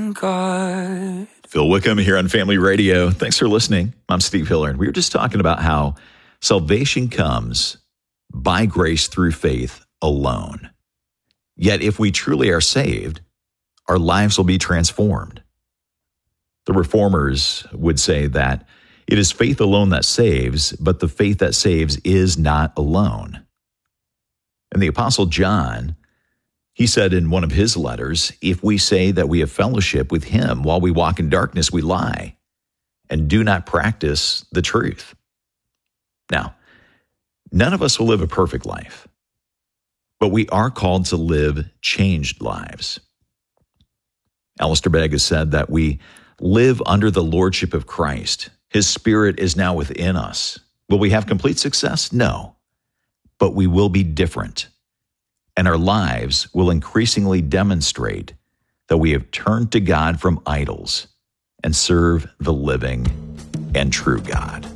God. Phil Wickham here on Family Radio. Thanks for listening. I'm Steve Hiller, and we were just talking about how salvation comes by grace through faith alone. Yet if we truly are saved, our lives will be transformed. The Reformers would say that it is faith alone that saves, but the faith that saves is not alone. And the Apostle John, he said in one of his letters, if we say that we have fellowship with him while we walk in darkness, we lie and do not practice the truth. Now, none of us will live a perfect life, but we are called to live changed lives. Alistair Begg has said that we live under the lordship of Christ. His Spirit is now within us. Will we have complete success? No, but we will be different. And our lives will increasingly demonstrate that we have turned to God from idols and serve the living and true God.